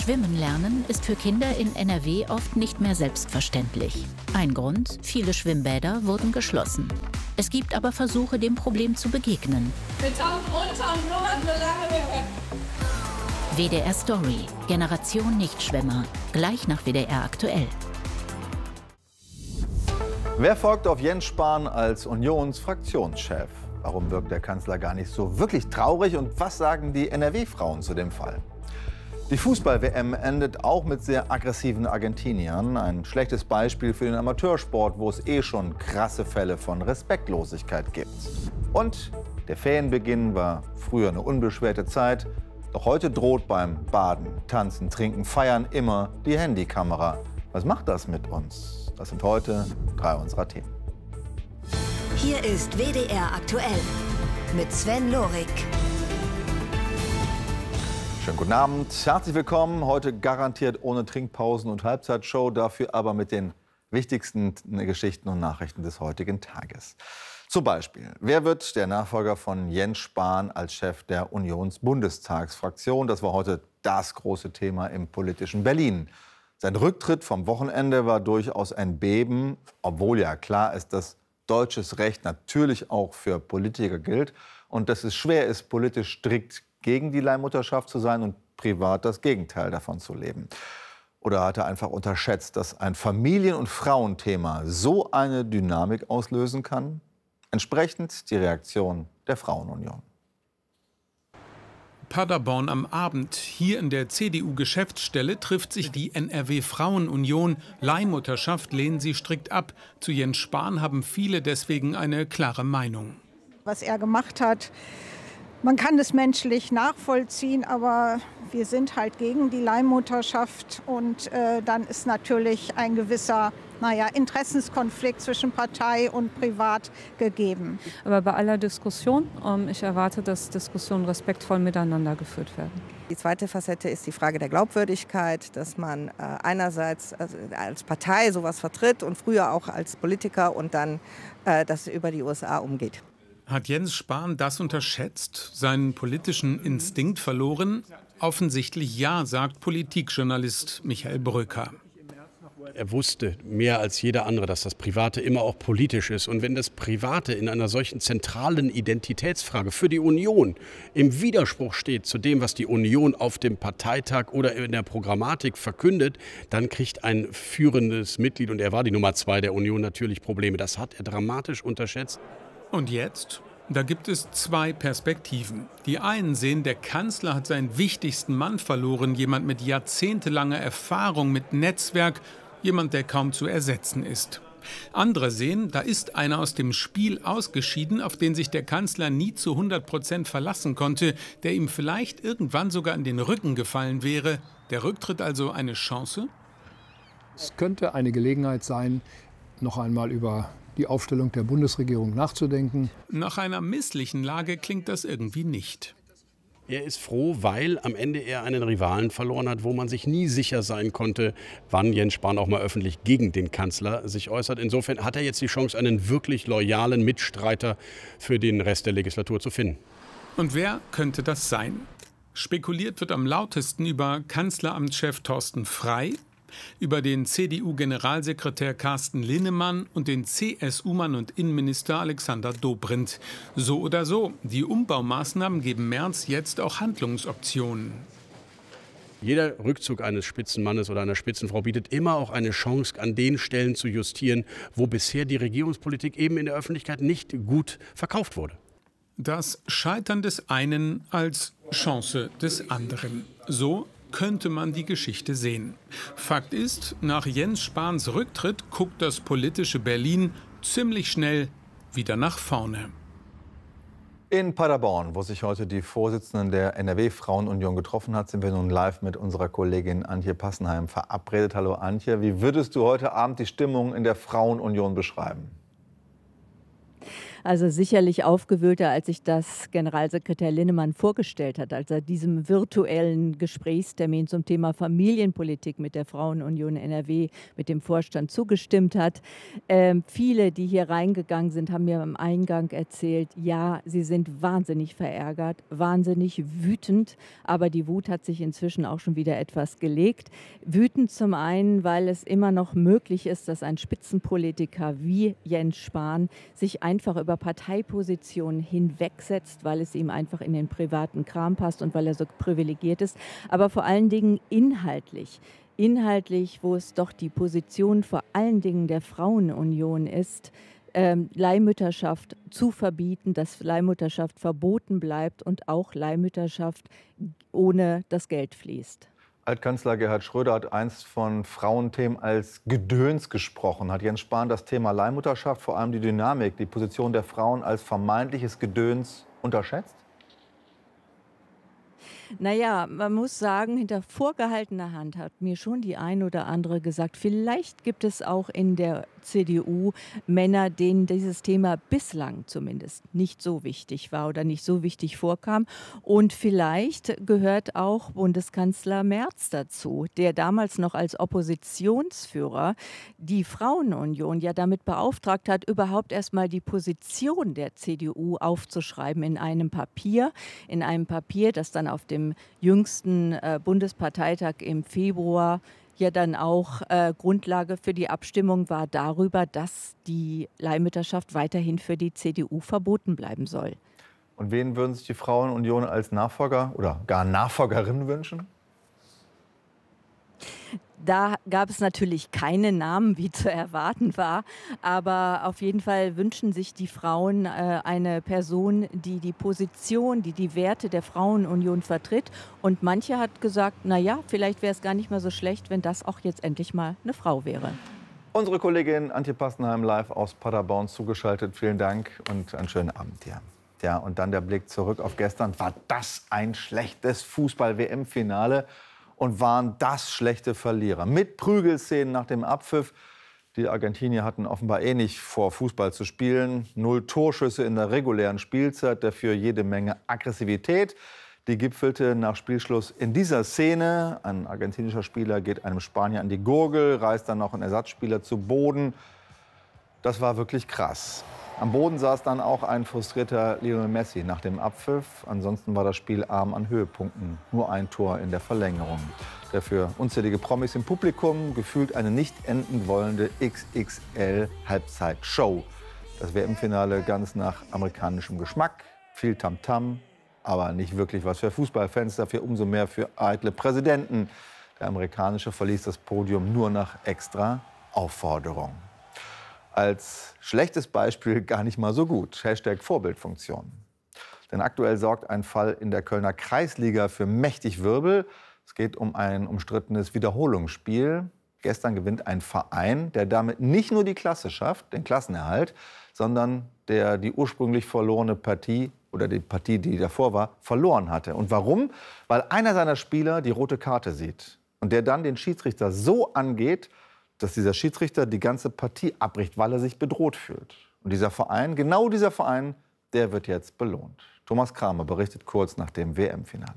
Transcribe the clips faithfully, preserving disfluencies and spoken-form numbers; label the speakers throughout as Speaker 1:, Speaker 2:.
Speaker 1: Schwimmen lernen ist für Kinder in N R W oft nicht mehr selbstverständlich. Ein Grund: viele Schwimmbäder wurden geschlossen. Es gibt aber Versuche, dem Problem zu begegnen.
Speaker 2: Wir tauchen runter und nur solange wir können.
Speaker 1: W D R Story, Generation Nichtschwimmer, gleich nach W D R aktuell.
Speaker 3: Wer folgt auf Jens Spahn als Unionsfraktionschef? Warum wirkt der Kanzler gar nicht so wirklich traurig? Und was sagen die N R W-Frauen zu dem Fall? Die Fußball-W M endet auch mit sehr aggressiven Argentiniern. Ein schlechtes Beispiel für den Amateursport, wo es eh schon krasse Fälle von Respektlosigkeit gibt. Und der Ferienbeginn war früher eine unbeschwerte Zeit. Doch heute droht beim Baden, Tanzen, Trinken, Feiern immer die Handykamera. Was macht das mit uns? Das sind heute drei unserer Themen.
Speaker 4: Hier ist W D R aktuell mit Sven Lorik.
Speaker 3: Schönen guten Abend, herzlich willkommen. Heute garantiert ohne Trinkpausen und Halbzeitshow, dafür aber mit den wichtigsten Geschichten und Nachrichten des heutigen Tages. Zum Beispiel, wer wird der Nachfolger von Jens Spahn als Chef der Unionsbundestagsfraktion? Das war heute das große Thema im politischen Berlin. Sein Rücktritt vom Wochenende war durchaus ein Beben, obwohl ja klar ist, dass deutsches Recht natürlich auch für Politiker gilt und dass es schwer ist, politisch strikt gegen die Leihmutterschaft zu sein und privat das Gegenteil davon zu leben. Oder hat er einfach unterschätzt, dass ein Familien- und Frauenthema so eine Dynamik auslösen kann? Entsprechend die Reaktion der Frauenunion.
Speaker 5: Paderborn am Abend. Hier in der C D U-Geschäftsstelle trifft sich die N R W-Frauenunion. Leihmutterschaft lehnen sie strikt ab. Zu Jens Spahn haben viele deswegen eine klare Meinung.
Speaker 6: Was er gemacht hat, man kann es menschlich nachvollziehen, aber wir sind halt gegen die Leihmutterschaft. Und äh, dann ist natürlich ein gewisser naja, Interessenskonflikt zwischen Partei und Privat gegeben.
Speaker 7: Aber bei aller Diskussion, ähm, ich erwarte, dass Diskussionen respektvoll miteinander geführt werden.
Speaker 8: Die zweite Facette ist die Frage der Glaubwürdigkeit, dass man äh, einerseits also als Partei sowas vertritt und früher auch als Politiker und dann äh, das über die U S A umgeht.
Speaker 5: Hat Jens Spahn das unterschätzt, seinen politischen Instinkt verloren? Offensichtlich ja, sagt Politikjournalist Michael Bröker.
Speaker 9: Er wusste mehr als jeder andere, dass das Private immer auch politisch ist. Und wenn das Private in einer solchen zentralen Identitätsfrage für die Union im Widerspruch steht zu dem, was die Union auf dem Parteitag oder in der Programmatik verkündet, dann kriegt ein führendes Mitglied, und er war die Nummer zwei der Union, natürlich Probleme. Das hat er dramatisch unterschätzt.
Speaker 5: Und jetzt? Da gibt es zwei Perspektiven. Die einen sehen, der Kanzler hat seinen wichtigsten Mann verloren, jemand mit jahrzehntelanger Erfahrung, mit Netzwerk, jemand, der kaum zu ersetzen ist. Andere sehen, da ist einer aus dem Spiel ausgeschieden, auf den sich der Kanzler nie zu hundert Prozent verlassen konnte, der ihm vielleicht irgendwann sogar in den Rücken gefallen wäre. Der Rücktritt also eine Chance?
Speaker 10: Es könnte eine Gelegenheit sein, noch einmal über die Aufstellung der Bundesregierung nachzudenken.
Speaker 5: Nach einer misslichen Lage klingt das irgendwie nicht.
Speaker 9: Er ist froh, weil am Ende er einen Rivalen verloren hat, wo man sich nie sicher sein konnte, wann Jens Spahn auch mal öffentlich gegen den Kanzler sich äußert. Insofern hat er jetzt die Chance, einen wirklich loyalen Mitstreiter für den Rest der Legislatur zu finden.
Speaker 5: Und wer könnte das sein? Spekuliert wird am lautesten über Kanzleramtschef Thorsten Frey, über den C D U-Generalsekretär Carsten Linnemann und den C S U-Mann und Innenminister Alexander Dobrindt. So oder so, die Umbaumaßnahmen geben Merz jetzt auch Handlungsoptionen.
Speaker 9: Jeder Rückzug eines Spitzenmannes oder einer Spitzenfrau bietet immer auch eine Chance, an den Stellen zu justieren, wo bisher die Regierungspolitik eben in der Öffentlichkeit nicht gut verkauft wurde.
Speaker 5: Das Scheitern des einen als Chance des anderen. So könnte man die Geschichte sehen. Fakt ist, nach Jens Spahns Rücktritt guckt das politische Berlin ziemlich schnell wieder nach vorne.
Speaker 3: In Paderborn, wo sich heute die Vorsitzenden der N R W-Frauenunion getroffen hat, sind wir nun live mit unserer Kollegin Antje Passenheim verabredet. Hallo Antje, wie würdest du heute Abend die Stimmung in der Frauenunion beschreiben?
Speaker 11: Also sicherlich aufgewühlter, als sich das Generalsekretär Linnemann vorgestellt hat, als er diesem virtuellen Gesprächstermin zum Thema Familienpolitik mit der Frauenunion N R W, mit dem Vorstand zugestimmt hat. Ähm, viele, die hier reingegangen sind, haben mir am Eingang erzählt, ja, sie sind wahnsinnig verärgert, wahnsinnig wütend, aber die Wut hat sich inzwischen auch schon wieder etwas gelegt. Wütend zum einen, weil es immer noch möglich ist, dass ein Spitzenpolitiker wie Jens Spahn sich einfach über Parteipositionen hinwegsetzt, weil es ihm einfach in den privaten Kram passt und weil er so privilegiert ist, aber vor allen Dingen inhaltlich. Inhaltlich, wo es doch die Position vor allen Dingen der Frauenunion ist, ähm, Leihmütterschaft zu verbieten, dass Leihmutterschaft verboten bleibt und auch Leihmütterschaft ohne das Geld fließt.
Speaker 3: Altkanzler Gerhard Schröder hat einst von Frauenthemen als Gedöns gesprochen. Hat Jens Spahn das Thema Leihmutterschaft, vor allem die Dynamik, die Position der Frauen als vermeintliches Gedöns unterschätzt?
Speaker 11: Naja, man muss sagen, hinter vorgehaltener Hand hat mir schon die ein oder andere gesagt, vielleicht gibt es auch in der C D U Männer, denen dieses Thema bislang zumindest nicht so wichtig war oder nicht so wichtig vorkam. Und vielleicht gehört auch Bundeskanzler Merz dazu, der damals noch als Oppositionsführer die Frauenunion ja damit beauftragt hat, überhaupt erstmal die Position der C D U aufzuschreiben in einem Papier, in einem Papier, das dann auf dem jüngsten äh, Bundesparteitag im Februar ja dann auch äh, Grundlage für die Abstimmung war darüber, dass die Leihmütterschaft weiterhin für die C D U verboten bleiben soll.
Speaker 3: Und wen würden sich die Frauenunion als Nachfolger oder gar Nachfolgerin wünschen?
Speaker 11: Da gab es natürlich keine Namen, wie zu erwarten war, aber auf jeden Fall wünschen sich die Frauen äh, eine Person, die die Position, die die Werte der Frauenunion vertritt. Und manche hat gesagt, na ja, vielleicht wäre es gar nicht mehr so schlecht, wenn das auch jetzt endlich mal eine Frau wäre.
Speaker 3: Unsere Kollegin Antje Passenheim live aus Paderborn zugeschaltet. Vielen Dank und einen schönen Abend dir. Ja, und dann der Blick zurück auf gestern. War das ein schlechtes Fußball-W M-Finale? Und waren das schlechte Verlierer. Mit Prügelszenen nach dem Abpfiff. Die Argentinier hatten offenbar eh nicht vor, Fußball zu spielen. Null Torschüsse in der regulären Spielzeit, dafür jede Menge Aggressivität. Die gipfelte nach Spielschluss in dieser Szene. Ein argentinischer Spieler geht einem Spanier an die Gurgel, reißt dann noch einen Ersatzspieler zu Boden. Das war wirklich krass. Am Boden saß dann auch ein frustrierter Lionel Messi nach dem Abpfiff. Ansonsten war das Spiel arm an Höhepunkten. Nur ein Tor in der Verlängerung. Der für unzählige Promis im Publikum gefühlt eine nicht enden wollende X X L-Halbzeitshow. Das W M-Finale ganz nach amerikanischem Geschmack. Viel Tamtam, aber nicht wirklich was für Fußballfans. Dafür umso mehr für eitle Präsidenten. Der amerikanische verließ das Podium nur nach extra Aufforderung. Als schlechtes Beispiel gar nicht mal so gut. Hashtag Vorbildfunktion. Denn aktuell sorgt ein Fall in der Kölner Kreisliga für mächtig Wirbel. Es geht um ein umstrittenes Wiederholungsspiel. Gestern gewinnt ein Verein, der damit nicht nur die Klasse schafft, den Klassenerhalt, sondern der die ursprünglich verlorene Partie oder die Partie, die davor war, verloren hatte. Und warum? Weil einer seiner Spieler die rote Karte sieht und der dann den Schiedsrichter so angeht, dass dieser Schiedsrichter die ganze Partie abbricht, weil er sich bedroht fühlt. Und dieser Verein, genau dieser Verein, der wird jetzt belohnt. Thomas Kramer berichtet kurz nach dem W M-Finale.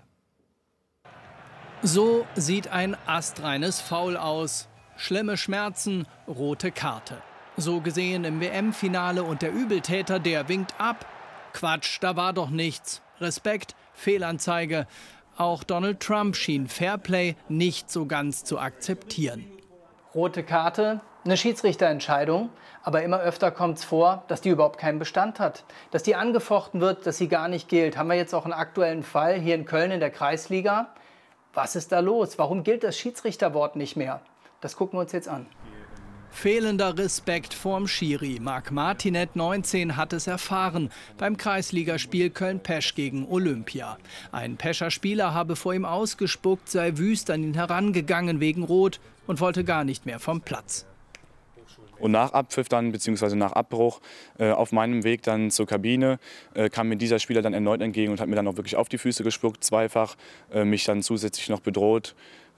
Speaker 12: So sieht ein astreines Foul aus. Schlimme Schmerzen, rote Karte. So gesehen im W M-Finale und der Übeltäter, der winkt ab. Quatsch, da war doch nichts. Respekt, Fehlanzeige. Auch Donald Trump schien Fairplay nicht so ganz zu akzeptieren.
Speaker 13: Rote Karte, eine Schiedsrichterentscheidung, aber immer öfter kommt es vor, dass die überhaupt keinen Bestand hat. Dass die angefochten wird, dass sie gar nicht gilt. Haben wir jetzt auch einen aktuellen Fall hier in Köln in der Kreisliga. Was ist da los? Warum gilt das Schiedsrichterwort nicht mehr? Das gucken wir uns jetzt an.
Speaker 12: Fehlender Respekt vorm Schiri. Marc Martinet, neunzehn, hat es erfahren beim Kreisligaspiel Köln-Pesch gegen Olympia. Ein Pescher Spieler habe vor ihm ausgespuckt, sei wüst an ihn herangegangen wegen Rot und wollte gar nicht mehr vom Platz.
Speaker 14: Und nach Abpfiff dann, beziehungsweise nach Abbruch, äh, auf meinem Weg dann zur Kabine, äh, kam mir dieser Spieler dann erneut entgegen und hat mir dann auch wirklich auf die Füße gespuckt, zweifach, äh, mich dann zusätzlich noch bedroht.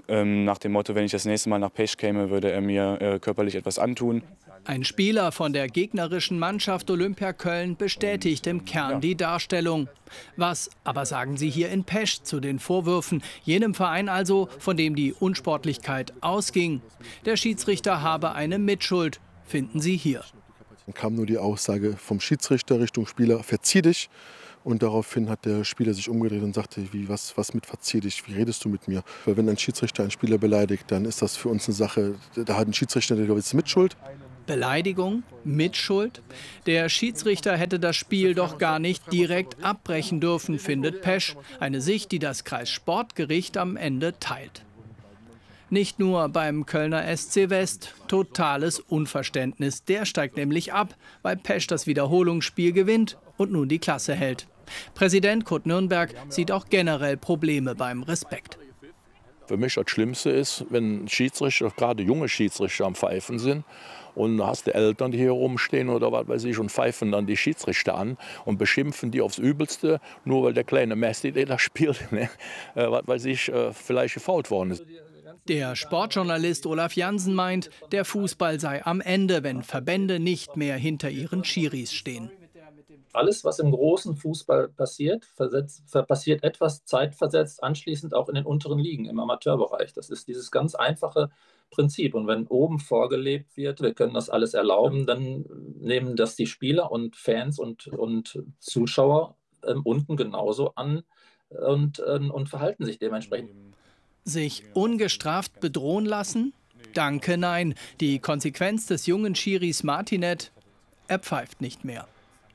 Speaker 14: ähm, nach dem Motto, wenn ich das nächste Mal nach Pech käme, würde er mir äh, körperlich etwas antun.
Speaker 12: Ein Spieler von der gegnerischen Mannschaft Olympia Köln bestätigt im Kern die Darstellung. Was aber sagen Sie hier in Pesch zu den Vorwürfen, jenem Verein also, von dem die Unsportlichkeit ausging? Der Schiedsrichter habe eine Mitschuld, finden Sie hier.
Speaker 15: Dann kam nur die Aussage vom Schiedsrichter Richtung Spieler, verzieh dich. Und daraufhin hat der Spieler sich umgedreht und sagte, wie, was, was mit verzieh dich, wie redest du mit mir? Weil wenn ein Schiedsrichter einen Spieler beleidigt, dann ist das für uns eine Sache, da hat ein Schiedsrichter eine gewisse Mitschuld.
Speaker 12: Beleidigung, Mitschuld? Der Schiedsrichter hätte das Spiel doch gar nicht direkt abbrechen dürfen, findet Pesch. Eine Sicht, die das Kreissportgericht am Ende teilt. Nicht nur beim Kölner S C West, totales Unverständnis. Der steigt nämlich ab, weil Pesch das Wiederholungsspiel gewinnt und nun die Klasse hält. Präsident Kurt Nürnberg sieht auch generell Probleme beim Respekt.
Speaker 16: Für mich das Schlimmste ist, wenn Schiedsrichter, gerade junge Schiedsrichter am Pfeifen sind und du hast die Eltern, die hier rumstehen oder was weiß ich und pfeifen dann die Schiedsrichter an und beschimpfen die aufs Übelste, nur weil der kleine Messi, der da spielt, ne, äh, was weiß ich, äh, vielleicht gefault worden ist.
Speaker 12: Der Sportjournalist Olaf Jansen meint, der Fußball sei am Ende, wenn Verbände nicht mehr hinter ihren Schiris stehen.
Speaker 17: Alles, was im großen Fußball passiert, versetzt, passiert etwas zeitversetzt, anschließend auch in den unteren Ligen, im Amateurbereich. Das ist dieses ganz einfache Prinzip. Und wenn oben vorgelebt wird, wir können das alles erlauben, dann nehmen das die Spieler und Fans und, und Zuschauer äh, unten genauso an und, äh, und verhalten sich dementsprechend.
Speaker 12: Sich ungestraft bedrohen lassen? Danke, nein. Die Konsequenz des jungen Schiris Martinet, er pfeift nicht mehr.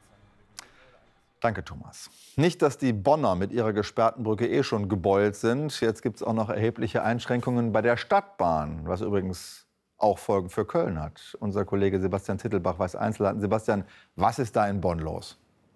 Speaker 3: Danke, Thomas. Nicht, dass die Bonner mit ihrer gesperrten Brücke eh schon gebeult sind. Jetzt gibt es auch noch erhebliche Einschränkungen bei der Stadtbahn, was übrigens auch Folgen für Köln hat. Unser Kollege Sebastian Tittelbach weiß Einzelheiten. Sebastian, was ist da in Bonn los?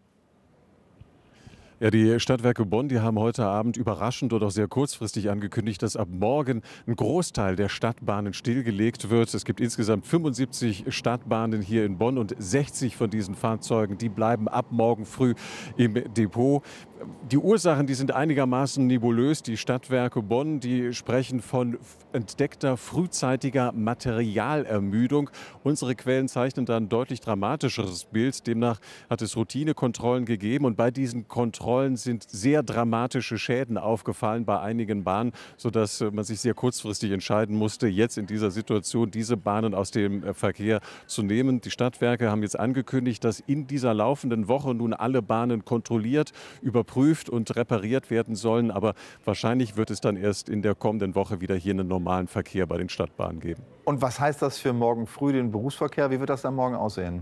Speaker 18: Ja, die Stadtwerke Bonn, die haben heute Abend überraschend und auch sehr kurzfristig angekündigt, dass ab morgen ein Großteil der Stadtbahnen stillgelegt wird. Es gibt insgesamt fünfundsiebzig Stadtbahnen hier in Bonn und sechzig von diesen Fahrzeugen, die bleiben ab morgen früh im Depot. Die Ursachen, die sind einigermaßen nebulös. Die Stadtwerke Bonn, die sprechen von entdeckter frühzeitiger Materialermüdung. Unsere Quellen zeichnen da ein deutlich dramatischeres Bild. Demnach hat es Routinekontrollen gegeben und bei diesen Kontrollen sind sehr dramatische Schäden aufgefallen bei einigen Bahnen, sodass man sich sehr kurzfristig entscheiden musste, jetzt in dieser Situation diese Bahnen aus dem Verkehr zu nehmen. Die Stadtwerke haben jetzt angekündigt, dass in dieser laufenden Woche nun alle Bahnen kontrolliert, überprüft und repariert werden sollen. Aber wahrscheinlich wird es dann erst in der kommenden Woche wieder hier einen normalen Verkehr bei den Stadtbahnen geben.
Speaker 3: Und was heißt das für morgen früh den Berufsverkehr? Wie wird das dann morgen aussehen?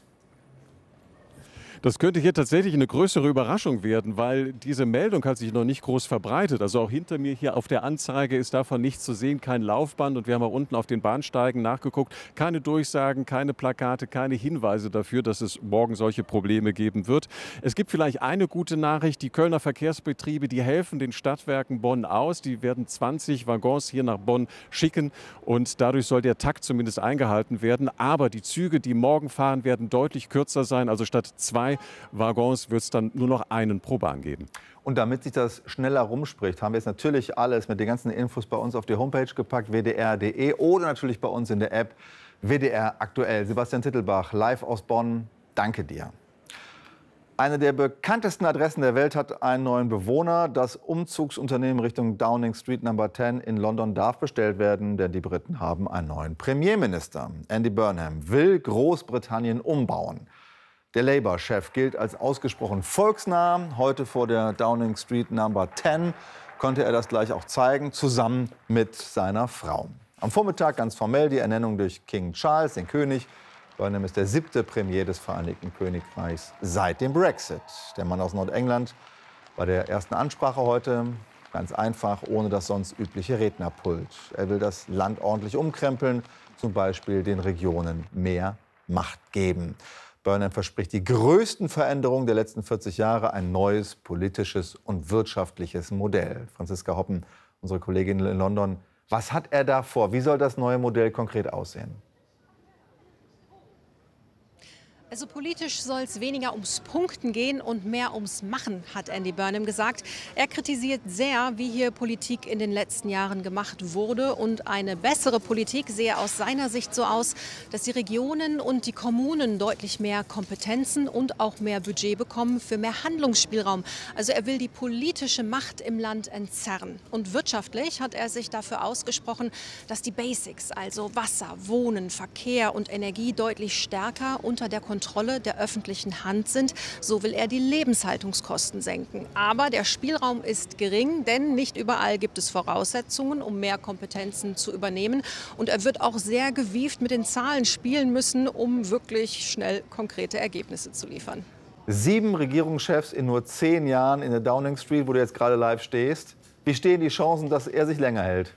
Speaker 18: Das könnte hier tatsächlich eine größere Überraschung werden, weil diese Meldung hat sich noch nicht groß verbreitet. Also auch hinter mir hier auf der Anzeige ist davon nichts zu sehen, kein Laufband. Und wir haben auch unten auf den Bahnsteigen nachgeguckt. Keine Durchsagen, keine Plakate, keine Hinweise dafür, dass es morgen solche Probleme geben wird. Es gibt vielleicht eine gute Nachricht. Die Kölner Verkehrsbetriebe, die helfen den Stadtwerken Bonn aus. Die werden zwanzig Waggons hier nach Bonn schicken. Und dadurch soll der Takt zumindest eingehalten werden. Aber die Züge, die morgen fahren, werden deutlich kürzer sein. Also statt zwei Waggons wird es dann nur noch einen pro Bahn geben.
Speaker 3: Und damit sich das schneller rumspricht, haben wir jetzt natürlich alles mit den ganzen Infos bei uns auf die Homepage gepackt, w d r punkt d e, oder natürlich bei uns in der App W D R aktuell. Sebastian Tittelbach, live aus Bonn, danke dir. Eine der bekanntesten Adressen der Welt hat einen neuen Bewohner. Das Umzugsunternehmen Richtung Downing Street Number zehn in London darf bestellt werden, denn die Briten haben einen neuen Premierminister. Andy Burnham will Großbritannien umbauen. Der Labour-Chef gilt als ausgesprochen volksnah. Heute vor der Downing Street Number zehn konnte er das gleich auch zeigen, zusammen mit seiner Frau. Am Vormittag ganz formell die Ernennung durch King Charles, den König. Burnham ist der siebte Premier des Vereinigten Königreichs seit dem Brexit. Der Mann aus Nordengland bei der ersten Ansprache heute ganz einfach, ohne das sonst übliche Rednerpult. Er will das Land ordentlich umkrempeln, zum Beispiel den Regionen mehr Macht geben. Burnham verspricht die größten Veränderungen der letzten vierzig Jahre, ein neues politisches und wirtschaftliches Modell. Franziska Hoppen, unsere Kollegin in London, was hat er da vor? Wie soll das neue Modell konkret aussehen?
Speaker 19: Also politisch soll es weniger ums Punkten gehen und mehr ums Machen, hat Andy Burnham gesagt. Er kritisiert sehr, wie hier Politik in den letzten Jahren gemacht wurde. Und eine bessere Politik sehe aus seiner Sicht so aus, dass die Regionen und die Kommunen deutlich mehr Kompetenzen und auch mehr Budget bekommen für mehr Handlungsspielraum. Also er will die politische Macht im Land entzerren. Und wirtschaftlich hat er sich dafür ausgesprochen, dass die Basics, also Wasser, Wohnen, Verkehr und Energie, deutlich stärker unter der Kontrolle der öffentlichen Hand sind. So will er die Lebenshaltungskosten senken. Aber der Spielraum ist gering, denn nicht überall gibt es Voraussetzungen, um mehr Kompetenzen zu übernehmen. Und er wird auch sehr gewieft mit den Zahlen spielen müssen, um wirklich schnell konkrete Ergebnisse zu liefern.
Speaker 3: Sieben Regierungschefs in nur zehn Jahren in der Downing Street, wo du jetzt gerade live stehst. Wie stehen die Chancen, dass er sich länger hält?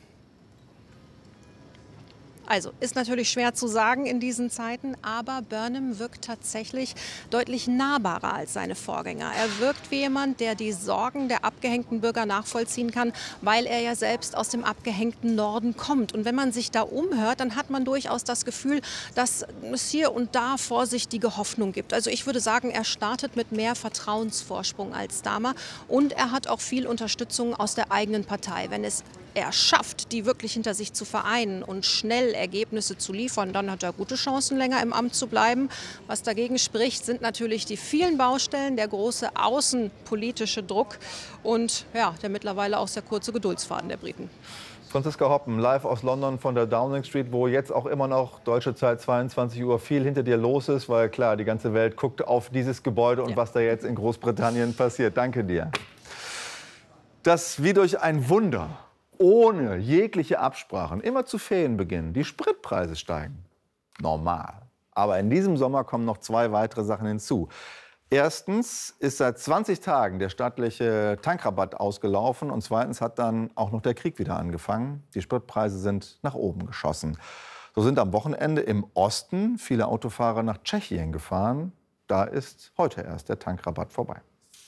Speaker 19: Also, ist natürlich schwer zu sagen in diesen Zeiten, aber Burnham wirkt tatsächlich deutlich nahbarer als seine Vorgänger. Er wirkt wie jemand, der die Sorgen der abgehängten Bürger nachvollziehen kann, weil er ja selbst aus dem abgehängten Norden kommt. Und wenn man sich da umhört, dann hat man durchaus das Gefühl, dass es hier und da vorsichtige Hoffnung gibt. Also ich würde sagen, er startet mit mehr Vertrauensvorsprung als Starmer und er hat auch viel Unterstützung aus der eigenen Partei. Wenn es er schafft, die wirklich hinter sich zu vereinen und schnell Ergebnisse zu liefern, dann hat er gute Chancen, länger im Amt zu bleiben. Was dagegen spricht, sind natürlich die vielen Baustellen, der große außenpolitische Druck und ja, der mittlerweile auch sehr kurze Geduldsfaden der Briten.
Speaker 3: Franziska Hoppen, live aus London von der Downing Street, wo jetzt auch immer noch deutsche Zeit zweiundzwanzig Uhr viel hinter dir los ist, weil klar, die ganze Welt guckt auf dieses Gebäude und ja. was da jetzt in Großbritannien passiert. Danke dir. Das wie durch ein Wunder, ohne jegliche Absprachen, immer zu Ferienbeginn, die Spritpreise steigen. Normal. Aber in diesem Sommer kommen noch zwei weitere Sachen hinzu. Erstens ist seit zwanzig Tagen der staatliche Tankrabatt ausgelaufen und zweitens hat dann auch noch der Krieg wieder angefangen. Die Spritpreise sind nach oben geschossen. So sind am Wochenende im Osten viele Autofahrer nach Tschechien gefahren. Da ist heute erst der Tankrabatt vorbei.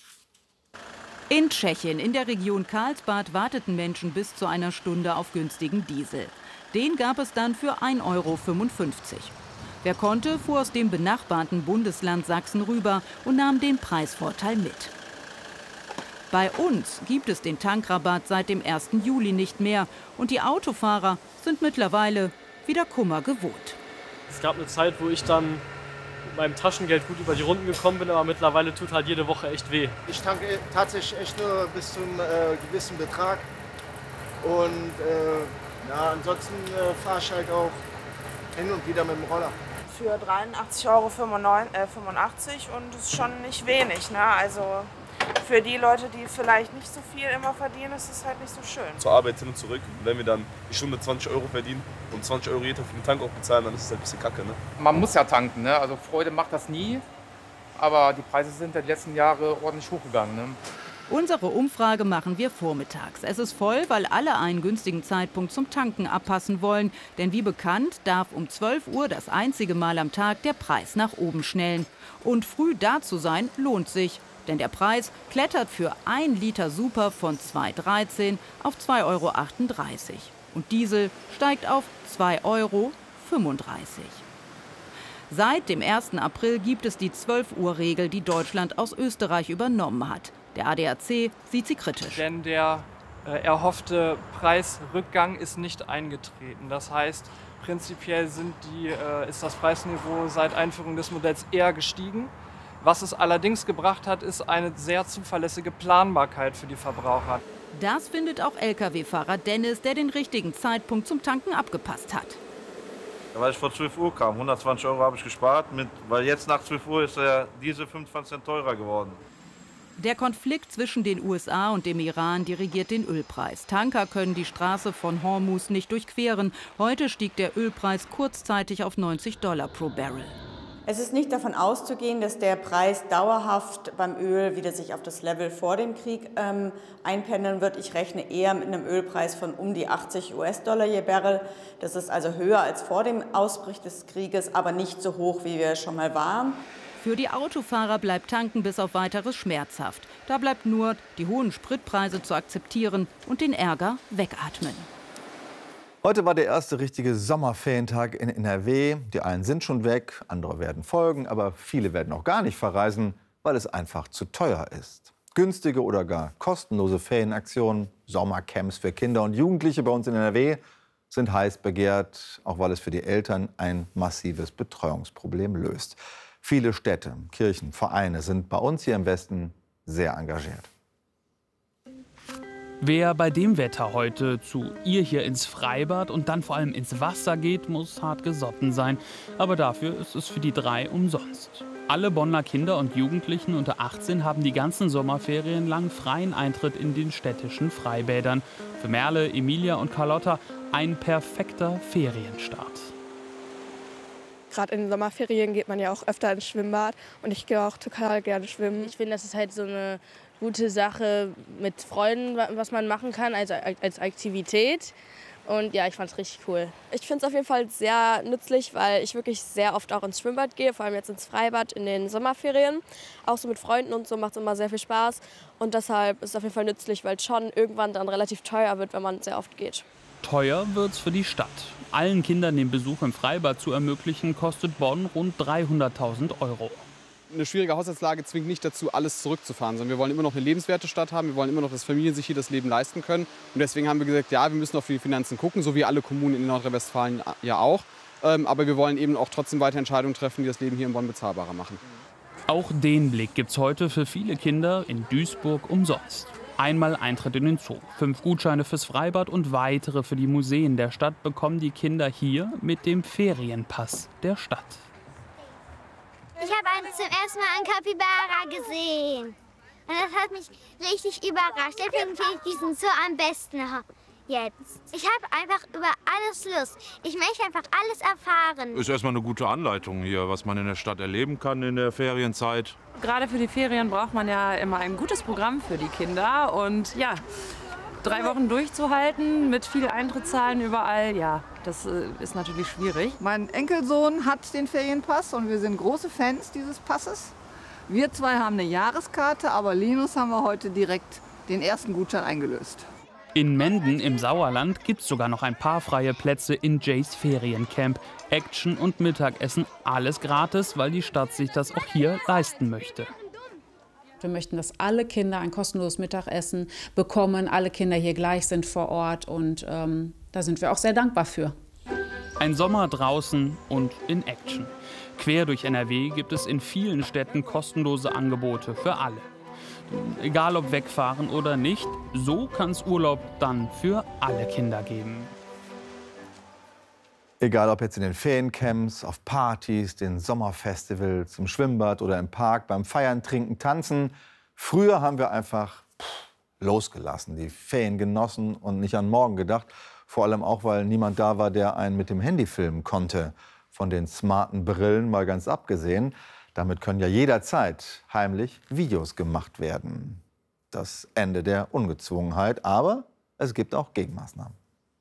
Speaker 20: In Tschechien, in der Region Karlsbad, warteten Menschen bis zu einer Stunde auf günstigen Diesel. Den gab es dann für ein Euro fünfundfünfzig. Wer konnte, fuhr aus dem benachbarten Bundesland Sachsen rüber und nahm den Preisvorteil mit. Bei uns gibt es den Tankrabatt seit dem ersten Juli nicht mehr. Und die Autofahrer sind mittlerweile wieder Kummer gewohnt.
Speaker 21: Es gab eine Zeit, wo ich dann mit meinem Taschengeld gut über die Runden gekommen bin, aber mittlerweile tut halt jede Woche echt weh.
Speaker 22: Ich tanke tatsächlich echt nur bis zu einem äh, gewissen Betrag und äh, ja, ansonsten äh, fahre ich halt auch hin und wieder mit dem Roller.
Speaker 23: Für dreiundachtzig Euro fünfundachtzig und das ist schon nicht wenig, ne? Also für die Leute, die vielleicht nicht so viel immer verdienen, ist es halt nicht so schön.
Speaker 24: Zur Arbeit hin und zurück. Und wenn wir dann die Stunde zwanzig Euro verdienen und zwanzig Euro jeder für den Tank auch bezahlen, dann ist es halt ein bisschen kacke. Ne?
Speaker 25: Man muss ja tanken, ne? Also Freude macht das nie. Aber die Preise sind ja die letzten Jahre ordentlich hochgegangen. Ne?
Speaker 20: Unsere Umfrage machen wir vormittags. Es ist voll, weil alle einen günstigen Zeitpunkt zum Tanken abpassen wollen. Denn wie bekannt, darf um zwölf Uhr das einzige Mal am Tag der Preis nach oben schnellen. Und früh da zu sein, lohnt sich. Denn der Preis klettert für ein Liter Super von zwei Euro dreizehn auf zwei Euro achtunddreißig. Und Diesel steigt auf zwei Euro fünfunddreißig. Seit dem ersten April gibt es die zwölf Uhr Regel, die Deutschland aus Österreich übernommen hat. Der A D A C sieht sie kritisch.
Speaker 21: Denn der äh, erhoffte Preisrückgang ist nicht eingetreten. Das heißt, prinzipiell sind die, äh, ist das Preisniveau seit Einführung des Modells eher gestiegen. Was es allerdings gebracht hat, ist eine sehr zuverlässige Planbarkeit für die Verbraucher.
Speaker 20: Das findet auch L K W-Fahrer Dennis, der den richtigen Zeitpunkt zum Tanken abgepasst hat.
Speaker 26: Weil ich vor zwölf Uhr kam, hundertzwanzig Euro habe ich gespart, mit, weil jetzt nach zwölf Uhr ist der Diesel fünfundzwanzig Cent teurer geworden.
Speaker 20: Der Konflikt zwischen den U S A und dem Iran dirigiert den Ölpreis. Tanker können die Straße von Hormuz nicht durchqueren. Heute stieg der Ölpreis kurzzeitig auf neunzig Dollar pro Barrel.
Speaker 27: Es ist nicht davon auszugehen, dass der Preis dauerhaft beim Öl wieder sich auf das Level vor dem Krieg ähm, einpendeln wird. Ich rechne eher mit einem Ölpreis von um die achtzig US-Dollar je Barrel. Das ist also höher als vor dem Ausbruch des Krieges, aber nicht so hoch, wie wir schon mal waren.
Speaker 20: Für die Autofahrer bleibt Tanken bis auf Weiteres schmerzhaft. Da bleibt nur, die hohen Spritpreise zu akzeptieren und den Ärger wegatmen.
Speaker 3: Heute war der erste richtige Sommerferientag in N R W. Die einen sind schon weg, andere werden folgen, aber viele werden auch gar nicht verreisen, weil es einfach zu teuer ist. Günstige oder gar kostenlose Ferienaktionen, Sommercamps für Kinder und Jugendliche bei uns in N R W sind heiß begehrt, auch weil es für die Eltern ein massives Betreuungsproblem löst. Viele Städte, Kirchen, Vereine sind bei uns hier im Westen sehr engagiert.
Speaker 1: Wer bei dem Wetter heute zu ihr hier ins Freibad und dann vor allem ins Wasser geht, muss hart gesotten sein. Aber dafür ist es für die drei umsonst. Alle Bonner Kinder und Jugendlichen unter achtzehn haben die ganzen Sommerferien lang freien Eintritt in den städtischen Freibädern. Für Merle, Emilia und Carlotta ein perfekter Ferienstart.
Speaker 2: Gerade in den Sommerferien geht man ja auch öfter ins Schwimmbad und ich gehe auch total gerne schwimmen.
Speaker 4: Ich finde, das ist halt so eine gute Sache mit Freunden, was man machen kann als, als Aktivität. Und ja, ich fand es richtig cool.
Speaker 2: Ich finde es auf jeden Fall sehr nützlich, weil ich wirklich sehr oft auch ins Schwimmbad gehe, vor allem jetzt ins Freibad in den Sommerferien. Auch so mit Freunden und so macht es immer sehr viel Spaß. Und deshalb ist es auf jeden Fall nützlich, weil es schon irgendwann dann relativ teuer wird, wenn man sehr oft geht.
Speaker 1: Teuer wird's für die Stadt. Allen Kindern den Besuch im Freibad zu ermöglichen, kostet Bonn rund dreihunderttausend Euro.
Speaker 6: Eine schwierige Haushaltslage zwingt nicht dazu, alles zurückzufahren, sondern wir wollen immer noch eine lebenswerte Stadt haben. Wir wollen immer noch, dass Familien sich hier das Leben leisten können. Und deswegen haben wir gesagt, ja, wir müssen auf die Finanzen gucken, so wie alle Kommunen in Nordrhein-Westfalen ja auch. Aber wir wollen eben auch trotzdem weiter Entscheidungen treffen, die das Leben hier in Bonn bezahlbarer machen.
Speaker 1: Auch den Blick gibt's heute für viele Kinder in Duisburg umsonst. Einmal Eintritt in den Zoo, fünf Gutscheine fürs Freibad und weitere für die Museen der Stadt bekommen die Kinder hier mit dem Ferienpass der Stadt.
Speaker 7: Ich habe zum ersten Mal einen Kapibara gesehen. Und das hat mich richtig überrascht. Deswegen finde ich diesen Zoo am besten jetzt. Ich habe einfach über alles Lust. Ich möchte einfach alles erfahren.
Speaker 8: Ist erstmal eine gute Anleitung hier, was man in der Stadt erleben kann in der Ferienzeit.
Speaker 10: Gerade für die Ferien braucht man ja immer ein gutes Programm für die Kinder. Und ja, drei Wochen durchzuhalten mit viel Eintrittszahlen überall, ja, das ist natürlich schwierig.
Speaker 28: Mein Enkelsohn hat den Ferienpass und wir sind große Fans dieses Passes. Wir zwei haben eine Jahreskarte, aber Linus haben wir heute direkt den ersten Gutschein eingelöst.
Speaker 1: In Menden im Sauerland gibt es sogar noch ein paar freie Plätze in Jays Feriencamp. Action und Mittagessen, alles gratis, weil die Stadt sich das auch hier leisten möchte.
Speaker 29: Wir möchten, dass alle Kinder ein kostenloses Mittagessen bekommen, alle Kinder hier gleich sind vor Ort und ähm, da sind wir auch sehr dankbar für.
Speaker 1: Ein Sommer draußen und in Action. Quer durch N R W gibt es in vielen Städten kostenlose Angebote für alle. Egal ob wegfahren oder nicht, so kann es Urlaub dann für alle Kinder geben.
Speaker 3: Egal ob jetzt in den Feriencamps, auf Partys, den Sommerfestivals, im Schwimmbad oder im Park, beim Feiern, Trinken, Tanzen. Früher haben wir einfach pff, losgelassen, die Ferien genossen und nicht an morgen gedacht. Vor allem auch, weil niemand da war, der einen mit dem Handy filmen konnte. Von den smarten Brillen mal ganz abgesehen. Damit können ja jederzeit heimlich Videos gemacht werden. Das Ende der Ungezwungenheit, aber es gibt auch Gegenmaßnahmen.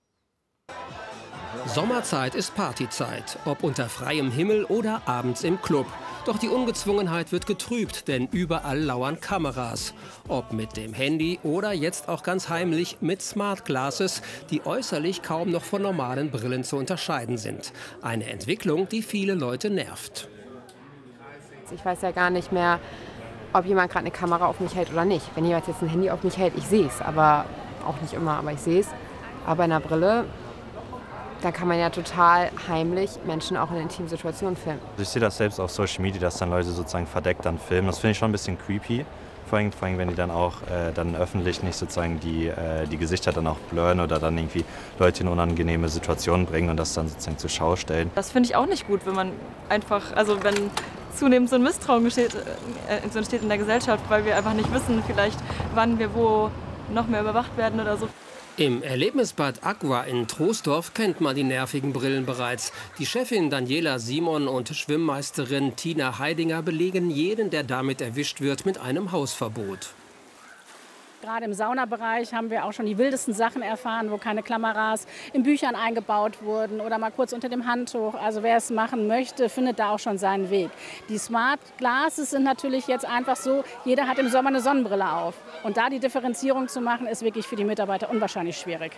Speaker 30: Sommerzeit ist Partyzeit, ob unter freiem Himmel oder abends im Club. Doch die Ungezwungenheit wird getrübt, denn überall lauern Kameras. Ob mit dem Handy oder jetzt auch ganz heimlich mit Smart Glasses, die äußerlich kaum noch von normalen Brillen zu unterscheiden sind. Eine Entwicklung, die viele Leute nervt.
Speaker 31: Ich weiß ja gar nicht mehr, ob jemand gerade eine Kamera auf mich hält oder nicht. Wenn jemand jetzt ein Handy auf mich hält, ich sehe es, aber auch nicht immer, aber ich sehe es. Aber in einer Brille, da kann man ja total heimlich Menschen auch in intimen Situationen filmen.
Speaker 32: Ich sehe das selbst auf Social Media, dass dann Leute sozusagen verdeckt dann filmen. Das finde ich schon ein bisschen creepy. Vor allem, vor allem wenn die dann auch äh, dann öffentlich nicht sozusagen die, äh, die Gesichter dann auch blurren oder dann irgendwie Leute in unangenehme Situationen bringen und das dann sozusagen zur Schau stellen.
Speaker 33: Das finde ich auch nicht gut, wenn man einfach, also wenn zunehmend so ein Misstrauen entsteht, äh, entsteht in der Gesellschaft, weil wir einfach nicht wissen, vielleicht wann wir wo noch mehr überwacht werden oder so.
Speaker 30: Im Erlebnisbad Aqua in Troisdorf kennt man die nervigen Brillen bereits. Die Chefin Daniela Simon und Schwimmmeisterin Tina Heidinger belegen jeden, der damit erwischt wird, mit einem Hausverbot.
Speaker 34: Gerade im Saunabereich haben wir auch schon die wildesten Sachen erfahren, wo keine Kameras in Büchern eingebaut wurden oder mal kurz unter dem Handtuch. Also wer es machen möchte, findet da auch schon seinen Weg. Die Smart Glasses sind natürlich jetzt einfach so, jeder hat im Sommer eine Sonnenbrille auf. Und da die Differenzierung zu machen, ist wirklich für die Mitarbeiter unwahrscheinlich schwierig.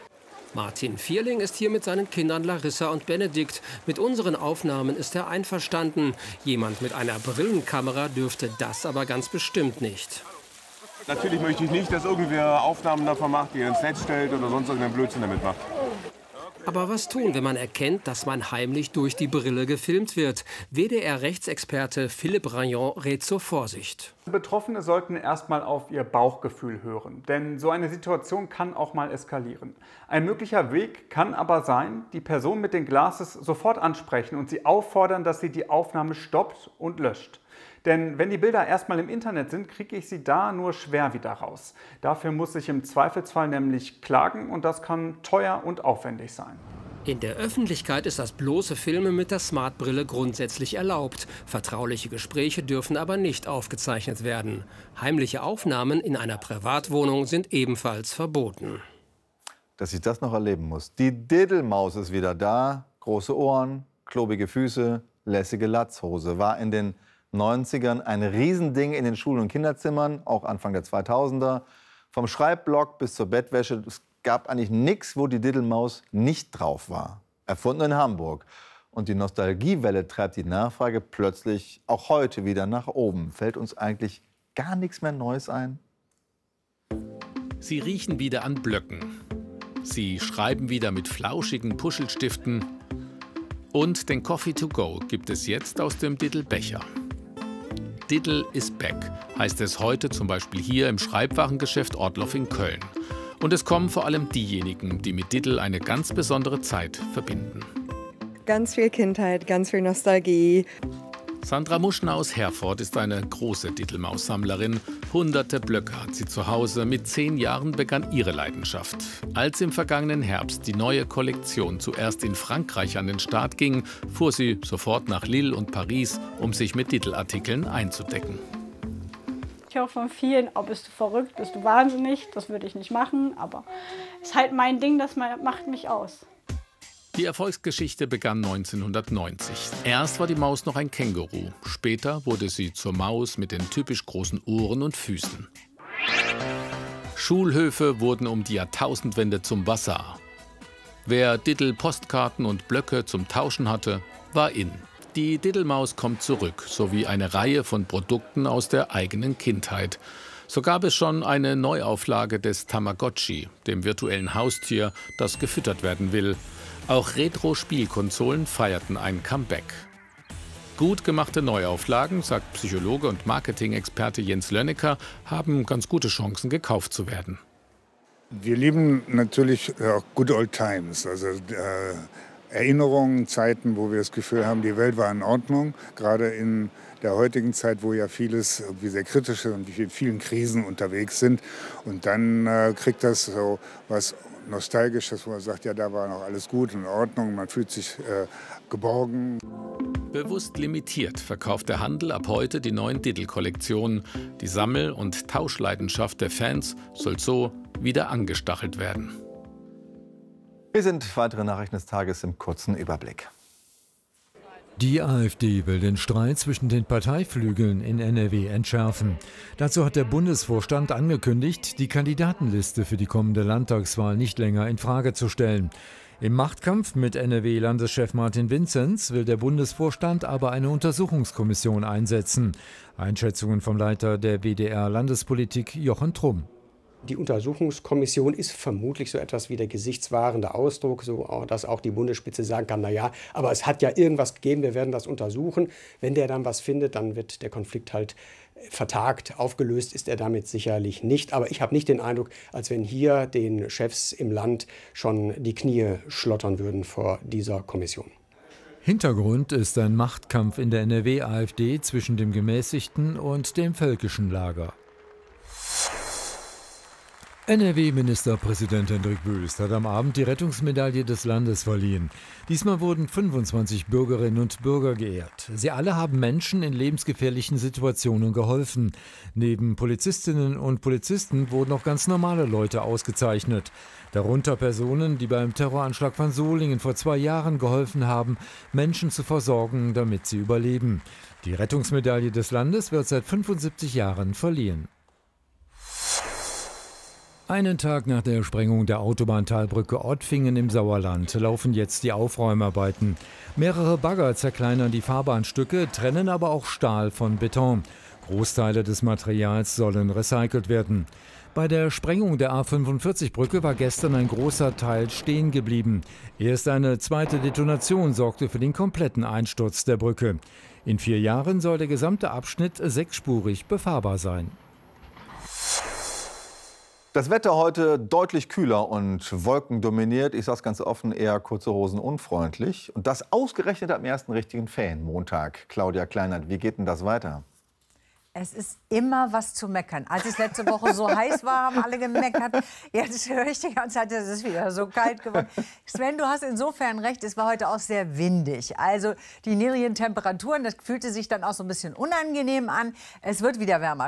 Speaker 30: Martin Vierling ist hier mit seinen Kindern Larissa und Benedikt. Mit unseren Aufnahmen ist er einverstanden. Jemand mit einer Brillenkamera dürfte das aber ganz bestimmt nicht.
Speaker 5: Natürlich möchte ich nicht, dass irgendwer Aufnahmen davon macht, die er ins Netz stellt oder sonst irgendeinen Blödsinn damit macht.
Speaker 30: Aber was tun, wenn man erkennt, dass man heimlich durch die Brille gefilmt wird? W D R-Rechtsexperte Philipp Rayon rät zur Vorsicht.
Speaker 9: Betroffene sollten erstmal auf ihr Bauchgefühl hören, denn so eine Situation kann auch mal eskalieren. Ein möglicher Weg kann aber sein, die Person mit den Glases sofort ansprechen und sie auffordern, dass sie die Aufnahme stoppt und löscht. Denn wenn die Bilder erstmal im Internet sind, kriege ich sie da nur schwer wieder raus. Dafür muss ich im Zweifelsfall nämlich klagen und das kann teuer und aufwendig sein.
Speaker 30: In der Öffentlichkeit ist das bloße Filmen mit der Smartbrille grundsätzlich erlaubt. Vertrauliche Gespräche dürfen aber nicht aufgezeichnet werden. Heimliche Aufnahmen in einer Privatwohnung sind ebenfalls verboten.
Speaker 3: Dass ich das noch erleben muss. Die Diddelmaus ist wieder da. Große Ohren, klobige Füße, lässige Latzhose. War in den neunzigern ein Riesending in den Schulen und Kinderzimmern, auch Anfang der zweitausender. Vom Schreibblock bis zur Bettwäsche. Es gab eigentlich nichts, wo die Diddelmaus nicht drauf war. Erfunden in Hamburg. Und die Nostalgiewelle treibt die Nachfrage plötzlich auch heute wieder nach oben. Fällt uns eigentlich gar nichts mehr Neues ein?
Speaker 11: Sie riechen wieder an Blöcken. Sie schreiben wieder mit flauschigen Puschelstiften. Und den Coffee to go gibt es jetzt aus dem Diddle-Becher. Diddle is back, heißt es heute zum Beispiel hier im Schreibwarengeschäft Ortloff in Köln. Und es kommen vor allem diejenigen, die mit Diddle eine ganz besondere Zeit verbinden.
Speaker 12: Ganz viel Kindheit, ganz viel Nostalgie.
Speaker 11: Sandra Muschner aus Herford ist eine große Diddelmaus-Sammlerin. Hunderte Blöcke hat sie zu Hause. Mit zehn Jahren begann ihre Leidenschaft. Als im vergangenen Herbst die neue Kollektion zuerst in Frankreich an den Start ging, fuhr sie sofort nach Lille und Paris, um sich mit Diddelartikeln einzudecken.
Speaker 34: Ich höre von vielen, oh, bist du verrückt, bist du wahnsinnig, das würde ich nicht machen. Aber es ist halt mein Ding, das macht mich aus.
Speaker 11: Die Erfolgsgeschichte begann neunzehnhundertneunzig. Erst war die Maus noch ein Känguru. Später wurde sie zur Maus mit den typisch großen Ohren und Füßen. Schulhöfe wurden um die Jahrtausendwende zum Bazar. Wer Diddle-Postkarten und Blöcke zum Tauschen hatte, war in. Die Diddelmaus kommt zurück, sowie eine Reihe von Produkten aus der eigenen Kindheit. So gab es schon eine Neuauflage des Tamagotchi, dem virtuellen Haustier, das gefüttert werden will. Auch Retro-Spielkonsolen feierten ein Comeback. Gut gemachte Neuauflagen, sagt Psychologe und Marketing-Experte Jens Lönnecker, haben ganz gute Chancen, gekauft zu werden.
Speaker 13: Wir lieben natürlich auch Good Old Times, also äh, Erinnerungen, Zeiten, wo wir das Gefühl haben, die Welt war in Ordnung. Gerade in der heutigen Zeit, wo ja vieles irgendwie sehr kritisch ist und wir in vielen Krisen unterwegs sind. Und dann äh, kriegt das so was Nostalgisches, wo man sagt, ja, da war noch alles gut und in Ordnung, man fühlt sich äh, geborgen.
Speaker 11: Bewusst limitiert verkauft der Handel ab heute die neuen Diddle-Kollektionen. Die Sammel- und Tauschleidenschaft der Fans soll so wieder angestachelt werden.
Speaker 3: Hier sind weitere Nachrichten des Tages im kurzen Überblick.
Speaker 14: Die AfD will den Streit zwischen den Parteiflügeln in N R W entschärfen. Dazu hat der Bundesvorstand angekündigt, die Kandidatenliste für die kommende Landtagswahl nicht länger in Frage zu stellen. Im Machtkampf mit N R W-Landeschef Martin Vinzenz will der Bundesvorstand aber eine Untersuchungskommission einsetzen. Einschätzungen vom Leiter der W D R-Landespolitik Jochen Trumm.
Speaker 15: Die Untersuchungskommission ist vermutlich so etwas wie der gesichtswahrende Ausdruck, so dass auch die Bundesspitze sagen kann, na ja, aber es hat ja irgendwas gegeben, wir werden das untersuchen. Wenn der dann was findet, dann wird der Konflikt halt vertagt. Aufgelöst ist er damit sicherlich nicht. Aber ich habe nicht den Eindruck, als wenn hier den Chefs im Land schon die Knie schlottern würden vor dieser Kommission.
Speaker 14: Hintergrund ist ein Machtkampf in der N R W-AfD zwischen dem gemäßigten und dem völkischen Lager. N R W-Ministerpräsident Hendrik Wüst hat am Abend die Rettungsmedaille des Landes verliehen. Diesmal wurden fünfundzwanzig Bürgerinnen und Bürger geehrt. Sie alle haben Menschen in lebensgefährlichen Situationen geholfen. Neben Polizistinnen und Polizisten wurden auch ganz normale Leute ausgezeichnet. Darunter Personen, die beim Terroranschlag von Solingen vor zwei Jahren geholfen haben, Menschen zu versorgen, damit sie überleben. Die Rettungsmedaille des Landes wird seit fünfundsiebzig Jahren verliehen. Einen Tag nach der Sprengung der Autobahntalbrücke Ottfingen im Sauerland laufen jetzt die Aufräumarbeiten. Mehrere Bagger zerkleinern die Fahrbahnstücke, trennen aber auch Stahl von Beton. Großteile des Materials sollen recycelt werden. Bei der Sprengung der A fünfundvierzig-Brücke war gestern ein großer Teil stehen geblieben. Erst eine zweite Detonation sorgte für den kompletten Einsturz der Brücke. In vier Jahren soll der gesamte Abschnitt sechsspurig befahrbar sein.
Speaker 3: Das Wetter heute deutlich kühler und wolkendominiert. Ich sage es ganz offen, eher kurze Hosen unfreundlich. Und das ausgerechnet am ersten richtigen Ferienmontag. Claudia Kleinert, wie geht denn das weiter?
Speaker 2: Es ist immer was zu meckern. Als es letzte Woche so heiß war, haben alle gemeckert. Jetzt höre ich die ganze Zeit, es ist wieder so kalt geworden. Sven, du hast insofern recht, es war heute auch sehr windig. Also die niedrigen Temperaturen, das fühlte sich dann auch so ein bisschen unangenehm an. Es wird wieder wärmer.